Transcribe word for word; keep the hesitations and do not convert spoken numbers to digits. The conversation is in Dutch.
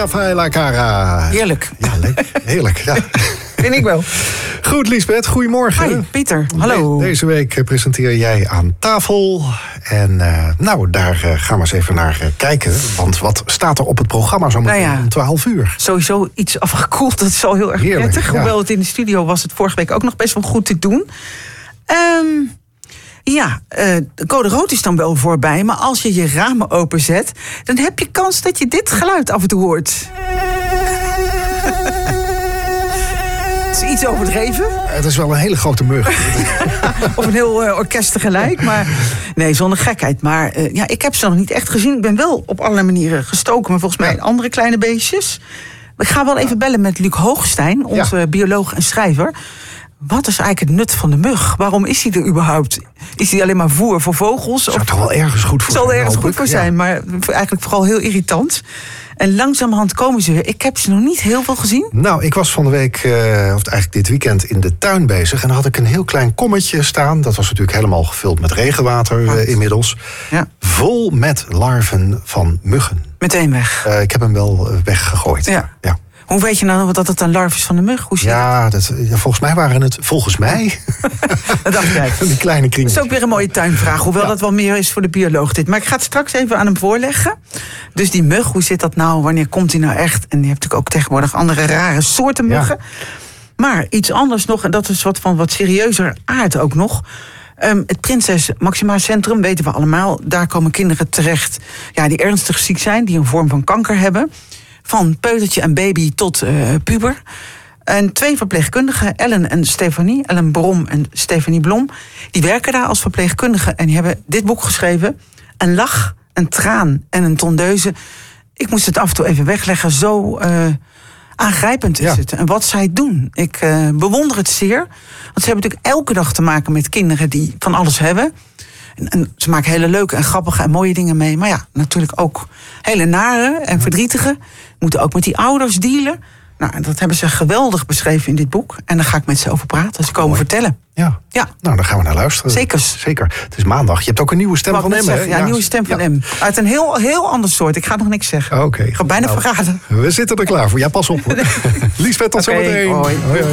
Rafaela Cara. Heerlijk. Ja, leuk. Heerlijk, ja. Vind ik wel. Goed, Liesbeth, goedemorgen. Hi, Pieter. Hallo. De- deze week presenteer jij aan tafel. En uh, nou, daar uh, gaan we eens even naar uh, kijken. Want wat staat er op het programma zo meteen Nou ja, om twaalf uur? Sowieso iets afgekoeld, dat is al heel erg Heerlijk, prettig. ja. Hoewel het in de studio was het vorige week ook nog best wel goed te doen. Um, ja, uh, de code rood is dan wel voorbij. Maar als je je ramen openzet, dan heb je kans dat je dit geluid af en toe hoort. Het is iets overdreven. Het is wel een hele grote mug. Of een heel uh, orkest tegelijk. Maar nee, zonder gekheid. Maar uh, ja, ik heb ze nog niet echt gezien. Ik ben wel op allerlei manieren gestoken. Maar volgens mij Ja. andere kleine beestjes. Ik ga wel even bellen met Luc Hoogstein, onze Ja. bioloog en schrijver. Wat is eigenlijk het nut van de mug? Waarom is hij er überhaupt? Is hij alleen maar voer voor vogels? Zou er toch wel ergens goed voor zal er zijn, ergens hoop goed ik. voor zijn, Ja. maar eigenlijk vooral heel irritant. En langzamerhand komen ze weer. Ik heb ze nog niet heel veel gezien. Nou, ik was van de week, uh, of eigenlijk dit weekend, in de tuin bezig. En dan had ik een heel klein kommetje staan. Dat was natuurlijk helemaal gevuld met regenwater uh, inmiddels. Ja. Vol met larven van muggen. Meteen weg. Uh, ik heb hem wel uh, weggegooid. Ja. Ja. Hoe weet je nou dat het een larf is van de mug? Hoe zit Ja, dat, ja, volgens mij waren het, volgens mij, dat dacht jij. die kleine kringen. Dat is ook weer een mooie tuinvraag. Hoewel Ja. dat wel meer is voor de bioloog dit. Maar ik ga het straks even aan hem voorleggen. Dus die mug, hoe zit dat nou? Wanneer komt die nou echt? En je hebt natuurlijk ook tegenwoordig andere rare soorten muggen. Ja. Maar iets anders nog, en dat is wat van wat serieuzer aard ook nog. Um, het Prinses Maxima Centrum, weten we allemaal. Daar komen kinderen terecht ja, die ernstig ziek zijn. Die een vorm van kanker hebben. Van peutertje en baby tot uh, puber. En twee verpleegkundigen, Ellen en Stefanie, Ellen Brom en Stefanie Blom, die werken daar als verpleegkundigen en die hebben dit boek geschreven. Een lach, een traan en een tondeuze. Ik moest het af en toe even wegleggen, zo uh, aangrijpend is Ja. het. En wat zij doen, ik uh, bewonder het zeer. Want ze hebben natuurlijk elke dag te maken met kinderen die van alles hebben. En, en ze maken hele leuke en grappige en mooie dingen mee. Maar ja, natuurlijk ook hele nare en verdrietige. Moeten ook met die ouders dealen. Nou, en dat hebben ze geweldig beschreven in dit boek. En daar ga ik met ze over praten. Ze komen Mooi. vertellen. Ja. Ja. Nou, daar gaan we naar luisteren. Zekers. Zeker. Het is maandag. Je hebt ook een nieuwe stem Wou ik van net M, hè? zeggen. Ja, een nieuwe stem van Ja. M. Uit een heel, heel ander soort. Ik ga nog niks zeggen. Oké. Ik ga bijna Nou, verraden. we zitten er klaar voor. Ja, pas op hoor. Liesbeth, tot Oké, zometeen. hoi. Hoi, hoi.